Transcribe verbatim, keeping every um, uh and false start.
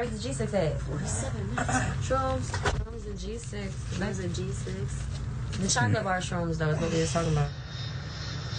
Where's the G six at? forty-seven minutes. Shrooms. Shrooms and G six. That's a G six. The chocolate bar shrooms, though, is what we was talking about.